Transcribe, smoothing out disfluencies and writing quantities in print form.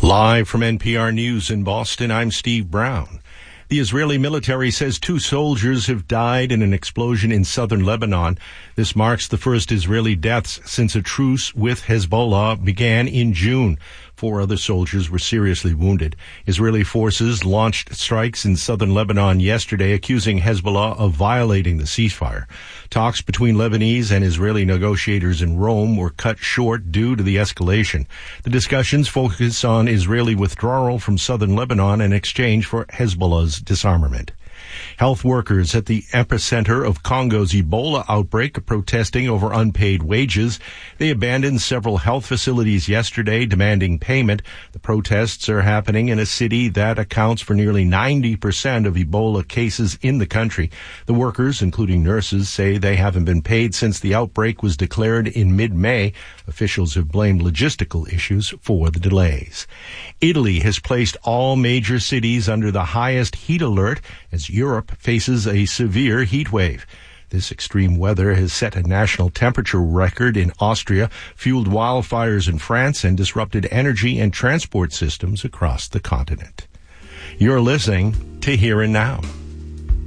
Live from NPR News in Boston, I'm Steve Brown. The Israeli military says 2 soldiers have died in an explosion in southern Lebanon. This marks the first Israeli deaths since a truce with Hezbollah began in June. 4 other soldiers were seriously wounded. Israeli forces launched strikes in southern Lebanon yesterday, accusing Hezbollah of violating the ceasefire. Talks between Lebanese and Israeli negotiators in Rome were cut short due to the escalation. The discussions focus on Israeli withdrawal from southern Lebanon in exchange for Hezbollah's disarmament. Health workers at the epicenter of Congo's Ebola outbreak are protesting over unpaid wages. They abandoned several health facilities yesterday, demanding payment. The protests are happening in a city that accounts for nearly 90% of Ebola cases in the country. The workers, including nurses, say they haven't been paid since the outbreak was declared in mid-May. Officials have blamed logistical issues for the delays. Italy has placed all major cities under the highest heat alert as Europe faces a severe heat wave. This extreme weather has set a national temperature record in Austria, fueled wildfires in France, and disrupted energy and transport systems across the continent. You're listening to Here and Now.